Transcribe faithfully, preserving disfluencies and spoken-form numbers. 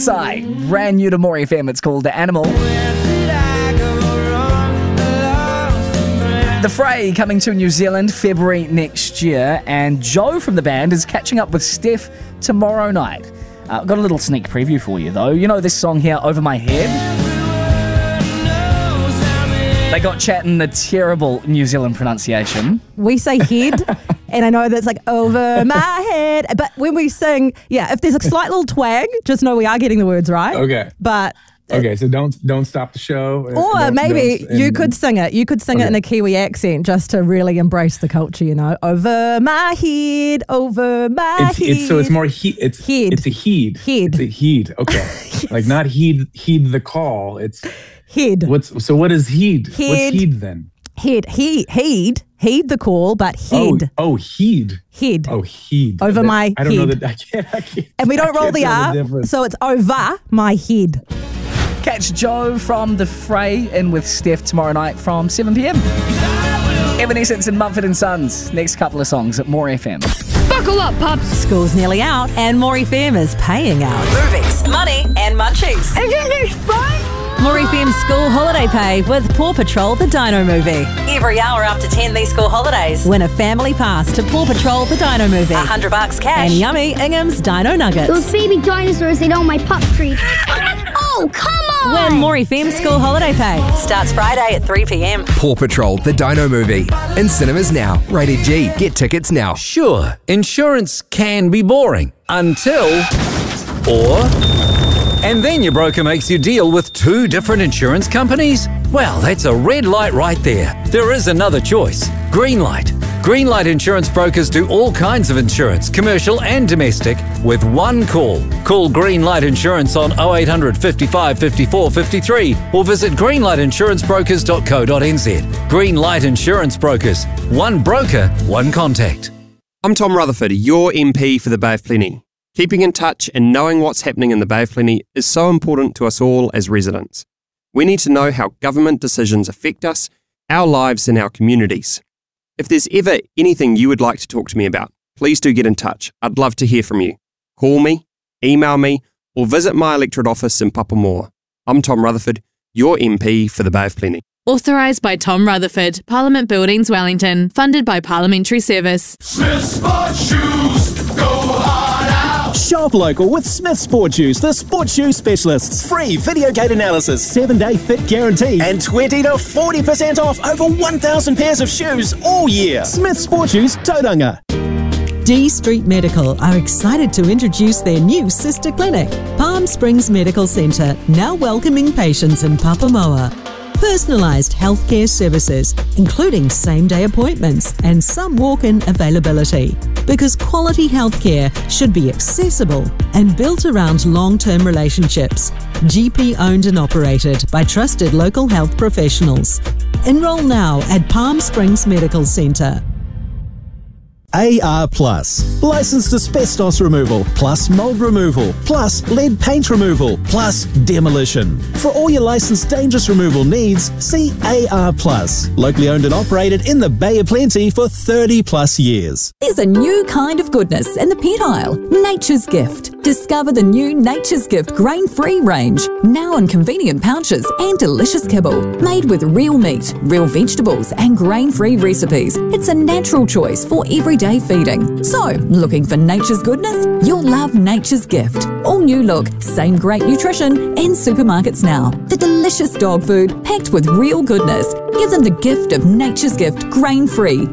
Psy, brand new to More F M. It's called Animal. The Fray coming to New Zealand February next year, and Joe from the band is catching up with Steph tomorrow night. Uh, I've got a little sneak preview for you though. You know this song here, Over My Head? They got chatting the terrible New Zealand pronunciation. We say head, and I know that's like over my head. But when we sing, yeah, if there's a slight little twang, just know we are getting the words right. Okay. But okay, so don't don't stop the show. Or don't, maybe don't, and, you could sing it. You could sing okay. it in a Kiwi accent just to really embrace the culture, you know. Over my head, over my it's, head. It's, so it's more he, it's heed. It's a heed. Heed. It's a heed. Okay. Yes. Like not heed heed the call. It's heed. What's so what is heed? Heed. What's heed then? Heed. He heed. Heed the call, but heed. Oh, oh heed. Heed. Oh, heed. Over that, my I don't head. know that I can't, I can't And we don't I roll the R, the so it's over my head. Catch Joe from The Fray in with Steph tomorrow night from seven p.m. Evanescence and Mumford and Sons. Next couple of songs at More F M. Buckle up, pups. School's nearly out, and More F M is paying out. Movies, money, and munchies. Isn't this fun? More F M school holiday pay with Paw Patrol the Dino Movie. Every hour after ten these school holidays. Win a family pass to Paw Patrol the Dino Movie. A hundred bucks cash. And yummy Ingham's Dino Nuggets. Those baby dinosaurs ate all my pup treats. Oh, come on! Win More F M school holiday pay. Starts Friday at three p.m. Paw Patrol the Dino Movie. In cinemas now. Rated G. Get tickets now. Sure, insurance can be boring until... Or... And then your broker makes you deal with two different insurance companies? Well, that's a red light right there. There is another choice. Greenlight. Greenlight Insurance Brokers do all kinds of insurance, commercial and domestic, with one call. Call Greenlight Insurance on oh eight hundred, fifty-five, fifty-four, fifty-three or visit greenlight insurance brokers dot co dot n z. Greenlight Insurance Brokers. One broker, one contact. I'm Tom Rutherford, your M P for the Bay of Plenty. Keeping in touch and knowing what's happening in the Bay of Plenty is so important to us all as residents. We need to know how government decisions affect us, our lives and our communities. If there's ever anything you would like to talk to me about, please do get in touch. I'd love to hear from you. Call me, email me, or visit my electorate office in Papamoa. I'm Tom Rutherford, your M P for the Bay of Plenty. Authorised by Tom Rutherford, Parliament Buildings, Wellington. Funded by Parliamentary Service. Smith Sport Shoes, go hard out. Shop local with Smith Sport Shoes, the sports shoe specialists. Free video gate analysis, seven day fit guarantee, and twenty to forty percent off over one thousand pairs of shoes all year. Smith Sport Shoes, Tauranga. D Street Medical are excited to introduce their new sister clinic, Palm Springs Medical Centre, now welcoming patients in Papamoa. Personalised healthcare services, including same-day appointments and some walk-in availability. Because quality healthcare should be accessible and built around long-term relationships. G P-owned and operated by trusted local health professionals. Enroll now at Palm Springs Medical Centre. A R Plus. Licensed asbestos removal, plus mold removal, plus lead paint removal, plus demolition. For all your licensed dangerous removal needs, see A R Plus. Locally owned and operated in the Bay of Plenty for thirty plus years. There's a new kind of goodness in the pet aisle. Nature's Gift. Discover the new Nature's Gift grain-free range. Now in convenient pouches and delicious kibble. Made with real meat, real vegetables and grain-free recipes. It's a natural choice for everyday feeding. So, looking for nature's goodness? You'll love Nature's Gift. All new look, same great nutrition in supermarkets now. The delicious dog food packed with real goodness. Give them the gift of Nature's Gift grain-free.